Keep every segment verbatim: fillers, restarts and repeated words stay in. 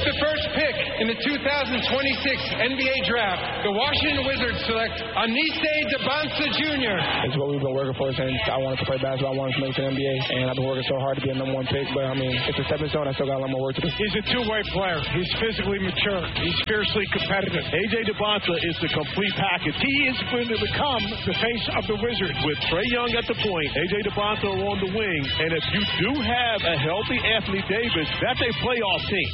the first pick in the two thousand twenty-six N B A Draft, the Washington Wizards select Anise Debonsa Junior It's what we've been working for since I wanted to play basketball. I wanted to make it to the N B A, and I've been working so hard to be a number one pick. But, I mean, it's a stepping stone. I still got a lot more work to do. He's a two-way player. He's physically mature. He's fiercely competitive. A J Debonsa is the complete package. He is going to become the face of the Wizards. With Trae Young at the point, A J Debonsa on the wing, and if you do have a healthy Anthony Davis, that's a playoff team.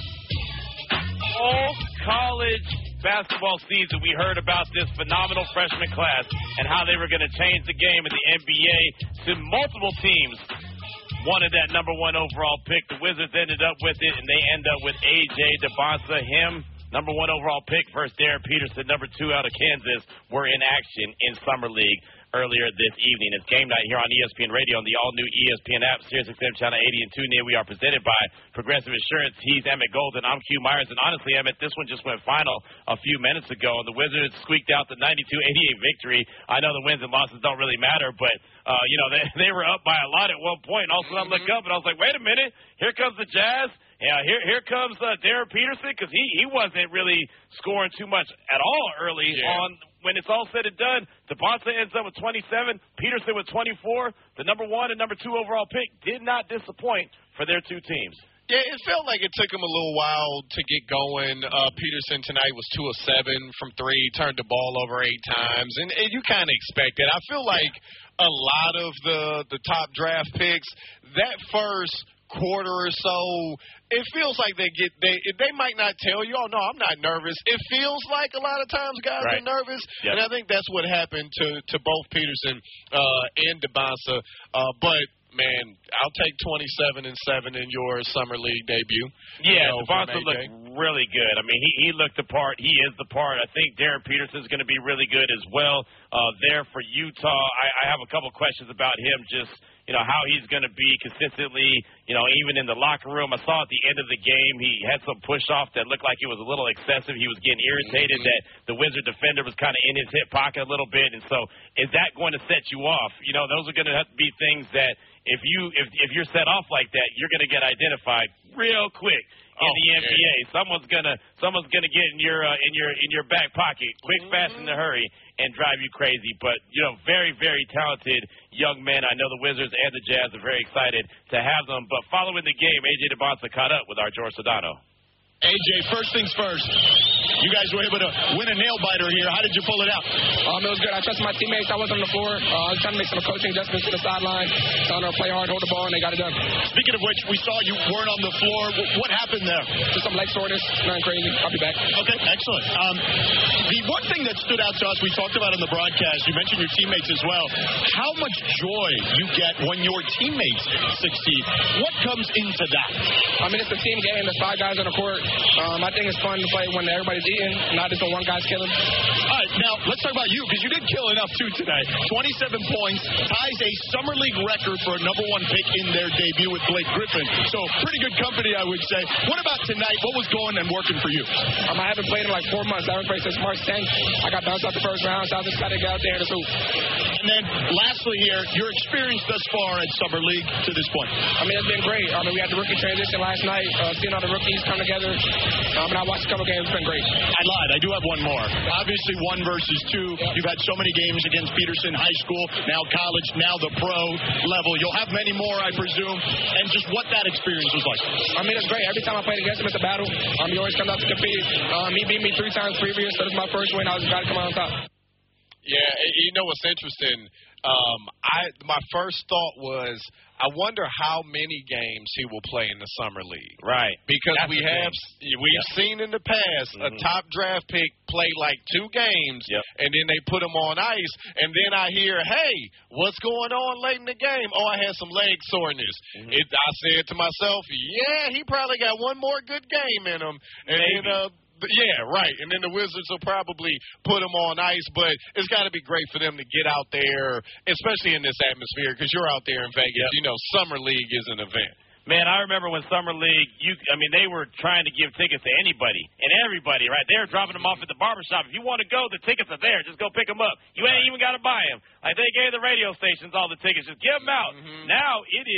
All college basketball season, we heard about this phenomenal freshman class and how they were going to change the game in the N B A. To multiple teams wanted that number one overall pick. The Wizards ended up with it, and they end up with A J Debonsa. Him, number one overall pick, versus Derek Peterson, number two out of Kansas, were in action in Summer League earlier this evening. It's game night here on E S P N Radio on the all-new E S P N app, Sirius X M Channel eighty and tune in. We are presented by Progressive Insurance. He's Emmett Golden. I'm Q Myers. And honestly, Emmett, this one just went final a few minutes ago, and the Wizards squeaked out the ninety-two eighty-eight victory. I know the wins and losses don't really matter, but, uh, you know, they, they were up by a lot at one point. And all of a sudden, I look up, and I was like, wait a minute. Here comes the Jazz. Yeah, here here comes uh, Derek Peterson, because he, he wasn't really scoring too much at all early yeah. on. When it's all said and done, Debonsa ends up with twenty-seven, Peterson with twenty-four. The number one and number two overall pick did not disappoint for their two teams. Yeah, it felt like it took him a little while to get going. Uh, Peterson tonight was two of seven from three, turned the ball over eight times, and, and you kind of expect it. I feel like a lot of the, the top draft picks, that first quarter or so, it feels like they get they they might not tell you, oh no, I'm not nervous. It feels like a lot of times guys right. are nervous, yep. and I think that's what happened to to both Peterson uh, and Debonsa. Uh, but man, I'll take twenty-seven and seven in your summer league debut. Yeah, you know, Debonsa looked really good. I mean, he he looked the part. He is the part. I think Derek Peterson's going to be really good as well. Uh, there for Utah, I, I have a couple questions about him. Just. You know, how he's going to be consistently, you know, even in the locker room. I saw at the end of the game he had some push-off that looked like it was a little excessive. He was getting irritated mm-hmm. that the Wizard defender was kind of in his hip pocket a little bit. And so is that going to set you off? You know, those are going to have to be things that if, you, if, if you're set off like that, you're going to get identified real quick. In oh, the N B A, yeah. someone's gonna someone's gonna get in your uh, in your in your back pocket, quick, mm-hmm. fast, in a hurry, and drive you crazy. But you know, very very talented young men. I know the Wizards and the Jazz are very excited to have them. But following the game, A J Debonsa caught up with our George Sedano. A J, first things first. You guys were able to win a nail-biter here. How did you pull it out? Um, it was good. I trusted my teammates. I was on the floor. Uh, I was trying to make some coaching adjustments to the sideline. Telling them to play hard, hold the ball, and they got it done. Speaking of which, we saw you weren't on the floor. What happened there? Just some leg soreness. Nothing crazy. I'll be back. Okay, excellent. Um, the one thing that stood out to us, we talked about in the broadcast, you mentioned your teammates as well, how much joy you get when your teammates succeed. What comes into that? I mean, it's a team game. There's five guys on the court. Um, I think it's fun to play when everybody's eating, not just when one guy's killing. All right, now let's talk about you, because you did kill enough too today. twenty-seven points, ties a summer league record for a number one pick in their debut with Blake Griffin. So pretty good company, I would say. What about tonight? What was going and working for you? Um, I haven't played in like four months. I haven't played since March tenth. I got bounced out the first round, so I was excited to get out there in the hoop. And then lastly here, your experience thus far at Summer League to this point. I mean, it's been great. I mean, we had the rookie transition last night, uh, seeing all the rookies come together. Um, and I watched a couple games. It's been great. I lied. I do have one more. Obviously, one versus two. Yep. You've had so many games against Peterson High School, now college, now the pro level. You'll have many more, I presume. And just what that experience was like. I mean, it's great. Every time I played against him, it's a battle. Um, he always comes out to compete. Um, he beat me three times previous, so this is my first win. I was got to come out on top. Yeah, you know what's interesting? Um, I my first thought was, I wonder how many games he will play in the summer league. Right. Because That's we have thing. we've yep. seen in the past mm-hmm. a top draft pick play like two games, yep. and then they put him on ice, and then I hear, hey, what's going on late in the game? Oh, I had some leg soreness. Mm-hmm. It, I said to myself, yeah, he probably got one more good game in him, and then, uh, yeah, right. And then the Wizards will probably put them on ice, but it's got to be great for them to get out there, especially in this atmosphere, because you're out there in Vegas. Yep. You know, Summer League is an event. Man, I remember when Summer League, you, I mean, they were trying to give tickets to anybody and everybody, right? They were dropping them off at the barbershop. If you want to go, the tickets are there. Just go pick them up. You ain't even got to buy them. Like, they gave the radio stations all the tickets. Just give them out. Mm-hmm. Now it is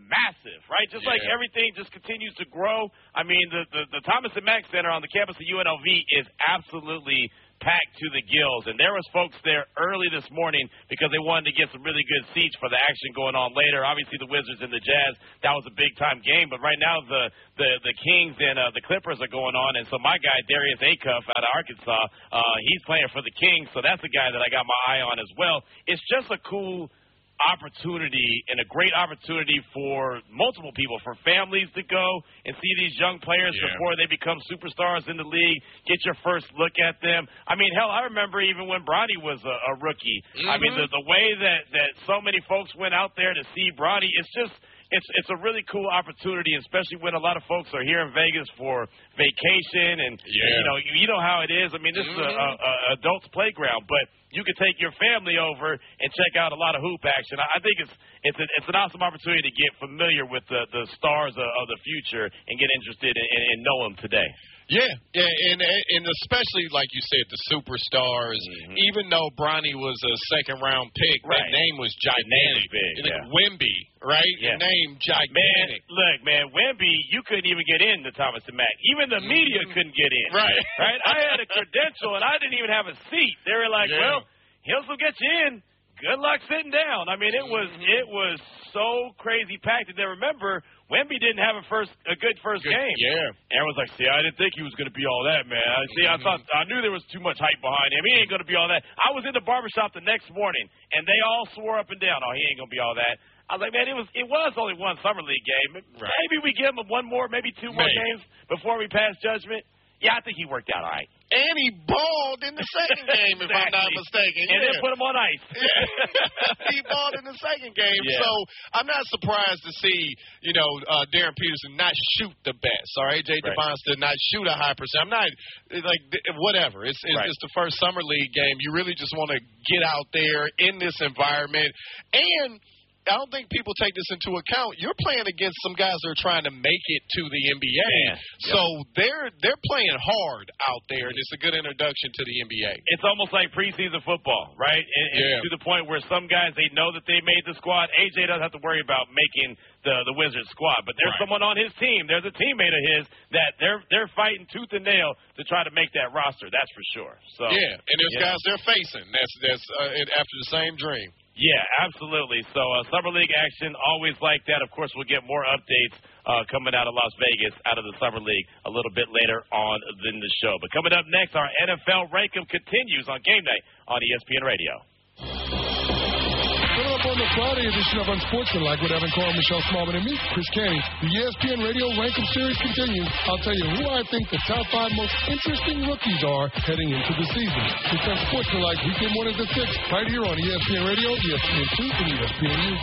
massive, right? Just yeah. like everything just continues to grow. I mean, the, the, the Thomas and Mack Center on the campus of U N L V is absolutely packed to the gills, and there was folks there early this morning because they wanted to get some really good seats for the action going on later. Obviously, the Wizards and the Jazz, that was a big-time game, but right now the the, the Kings and uh, the Clippers are going on, and so my guy, Darius Acuff out of Arkansas, uh, he's playing for the Kings, so that's the guy that I got my eye on as well. It's just a cool opportunity and a great opportunity for multiple people, for families to go and see these young players yeah. before they become superstars in the league, get your first look at them. I mean, hell, I remember even when Bronny was a, a rookie. Mm-hmm. I mean, the, the way that, that so many folks went out there to see Bronny, it's just It's it's a really cool opportunity, especially when a lot of folks are here in Vegas for vacation, and yeah. you know you, you know how it is. I mean, this mm-hmm. is a, a, a adult's playground, but you can take your family over and check out a lot of hoop action. I, I think it's it's a, it's an awesome opportunity to get familiar with the, the stars of, of the future and get interested in, in, in know them today. Yeah, yeah, and and especially like you said, the superstars. Mm-hmm. Even though Bronny was a second round pick, right. that name was gigantic. Big, yeah. Wemby, right? Yeah. The name gigantic. Man, look, man, Wemby, you couldn't even get in to Thomas and Mack. Even the media mm-hmm. couldn't get in. Right, right. I had a credential and I didn't even have a seat. They were like, yeah. well, he'll still get you in. Good luck sitting down. I mean, it was mm-hmm. it was so crazy packed. And then remember, Wemby didn't have a first a good first good, game. Yeah. Everyone's like, see, I didn't think he was going to be all that, man. I see, I thought I knew there was too much hype behind him. He ain't going to be all that. I was in the barbershop the next morning, and they all swore up and down, oh, he ain't going to be all that. I was like, man, it was it was only one summer league game. Right. Maybe we give him one more, maybe two more maybe. games before we pass judgment. Yeah, I think he worked out all right. And he balled in the second game, exactly. if I'm not mistaken. And yeah. then put him on ice. He balled in the second game. Yeah. So I'm not surprised to see, you know, uh, Darren Peterson not shoot the best. Or A J Right. DeBonster not shoot a high percent. I'm not, like, whatever. It's, it's, right. it's the first summer league game. You really just want to get out there in this environment. And I don't think people take this into account. You're playing against some guys that are trying to make it to the N B A. Yeah. So yep. they're they're playing hard out there, and it's a good introduction to the N B A. It's almost like preseason football, right? And, and yeah. to the point where some guys, they know that they made the squad. A J doesn't have to worry about making the, the Wizards squad. But there's right. someone on his team, there's a teammate of his that they're they're fighting tooth and nail to try to make that roster. That's for sure. So Yeah, and there's yeah. guys they're facing. That's, that's uh, after the same dream. Yeah, absolutely. So uh, Summer League action, always like that. Of course, we'll get more updates uh, coming out of Las Vegas, out of the Summer League, a little bit later on in the show. But coming up next, our N F L Rankem continues on Game Night on E S P N Radio. Coming up on the Friday edition of Unsportsmanlike with Evan Carr, Michelle Smallman, and me, Chris Canty. The E S P N Radio Rankem Series continues. I'll tell you who I think the top five most interesting rookies are heading into the season. It's Unsportsmanlike, weekend mornings at six, right here on E S P N Radio, E S P N two, and E S P N U.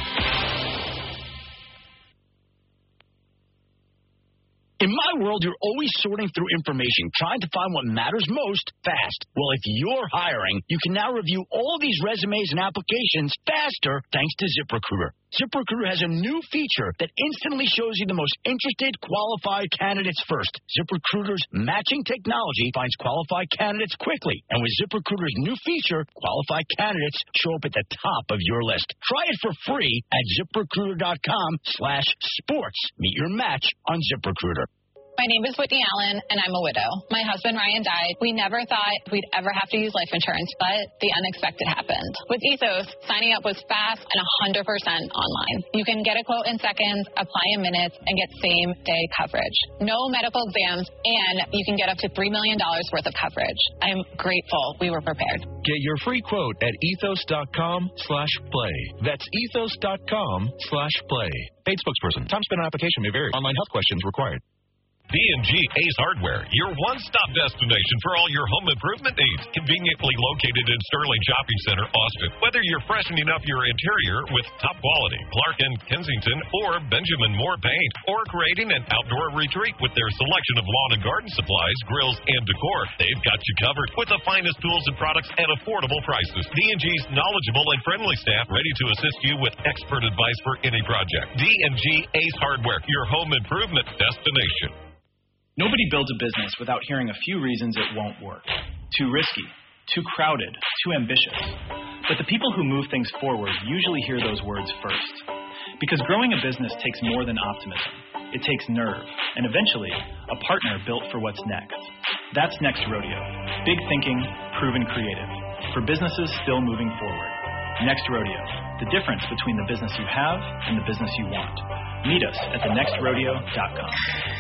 In my world, you're always sorting through information, trying to find what matters most fast. Well, if you're hiring, you can now review all these resumes and applications faster thanks to ZipRecruiter. ZipRecruiter has a new feature that instantly shows you the most interested, qualified candidates first. ZipRecruiter's matching technology finds qualified candidates quickly. And with ZipRecruiter's new feature, qualified candidates show up at the top of your list. Try it for free at ZipRecruiter.com slash sports. Meet your match on ZipRecruiter. My name is Whitney Allen, and I'm a widow. My husband, Ryan, died. We never thought we'd ever have to use life insurance, but the unexpected happened. With Ethos, signing up was fast and one hundred percent online. You can get a quote in seconds, apply in minutes, and get same-day coverage. No medical exams, and you can get up to three million dollars worth of coverage. I'm grateful we were prepared. Get your free quote at ethos.com slash play. That's ethos.com slash play. Paid spokesperson. Time spent on application may vary. Online health questions required. D and G Ace Hardware, your one-stop destination for all your home improvement needs. Conveniently located in Sterling Shopping Center, Austin. Whether you're freshening up your interior with top quality Clark and Kensington or Benjamin Moore paint, or creating an outdoor retreat with their selection of lawn and garden supplies, grills, and decor, they've got you covered with the finest tools and products at affordable prices. D and G's knowledgeable and friendly staff ready to assist you with expert advice for any project. D and G Ace Hardware, your home improvement destination. Nobody builds a business without hearing a few reasons it won't work. Too risky, too crowded, too ambitious. But the people who move things forward usually hear those words first. Because growing a business takes more than optimism. It takes nerve, and eventually, a partner built for what's next. That's Next Rodeo. Big thinking, proven creative. For businesses still moving forward. Next Rodeo. The difference between the business you have and the business you want. Meet us at the next rodeo dot com.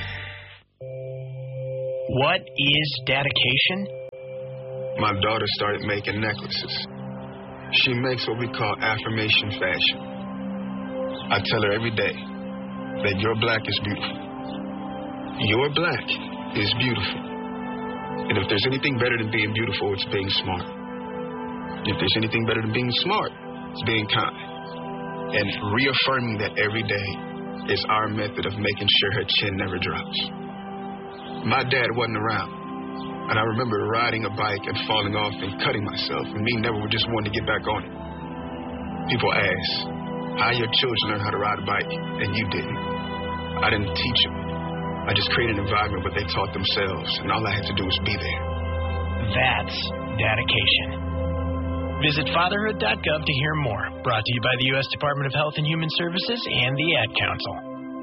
What is dedication? My daughter started making necklaces. She makes what we call affirmation fashion. I tell her every day that your black is beautiful. Your black is beautiful. And if there's anything better than being beautiful, it's being smart. If there's anything better than being smart, it's being kind. And reaffirming that every day is our method of making sure her chin never drops. My dad wasn't around. And I remember riding a bike and falling off and cutting myself, and me never just wanting to get back on it. People ask, how your children learn how to ride a bike, and you didn't. I didn't teach them. I just created an environment where they taught themselves, and all I had to do was be there. That's dedication. Visit fatherhood dot gov to hear more. Brought to you by the U S Department of Health and Human Services and the Ad Council.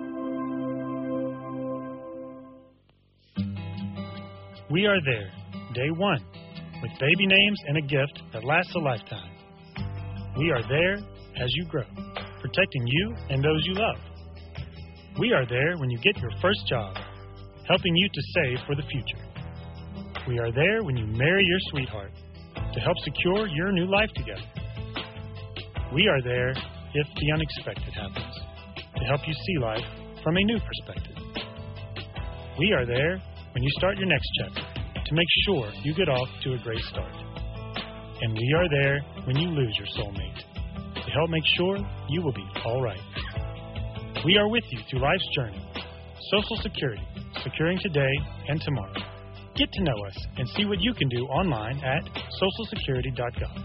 We are there, day one, with baby names and a gift that lasts a lifetime. We are there as you grow, protecting you and those you love. We are there when you get your first job, helping you to save for the future. We are there when you marry your sweetheart, to help secure your new life together. We are there if the unexpected happens, to help you see life from a new perspective. We are there when you start your next chapter, to make sure you get off to a great start. And we are there when you lose your soulmate, to help make sure you will be all right. We are with you through life's journey. Social Security, securing today and tomorrow. Get to know us and see what you can do online at social security dot gov.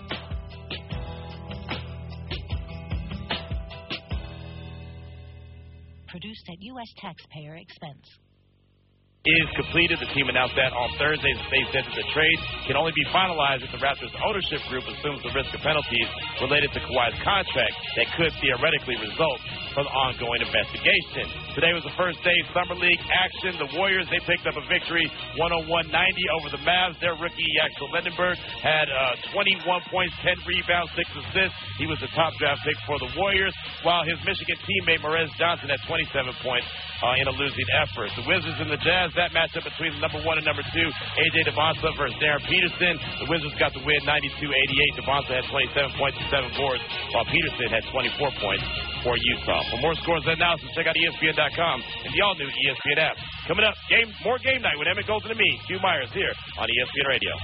Produced at U S taxpayer expense. Is completed. The team announced that on Thursday. They said that the trade can only be finalized if the Raptors ownership group assumes the risk of penalties related to Kawhi's contract that could theoretically result from the ongoing investigation. Today was the first day of Summer League action. The Warriors, they picked up a victory one oh one ninety over the Mavs. Their rookie, Axel Lindenberg, had uh, twenty-one points, ten rebounds, six assists. He was the top draft pick for the Warriors, while his Michigan teammate, Morez Johnson, had twenty-seven points uh, in a losing effort. The Wizards and the Jazz, that matchup between the number one and number two, A J Devonta versus Darren Peterson. The Wizards got the win ninety-two eighty-eight. Devonta had twenty-seven points and seven boards, while Peterson had twenty-four points for Utah. For more scores and analysis, check out E S P N dot com and the all-new E S P N app. Coming up, game more game night with Emmett Golden and me, Hugh Myers, here on E S P N Radio.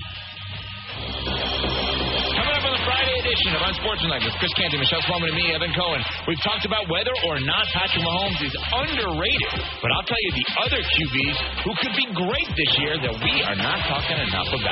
Coming up on the Friday edition of Unsportsmanlike with Chris Canty, Michelle Swellman, and me, Evan Cohen. We've talked about whether or not Patrick Mahomes is underrated, but I'll tell you the other Q Bs who could be great this year that we are not talking enough about.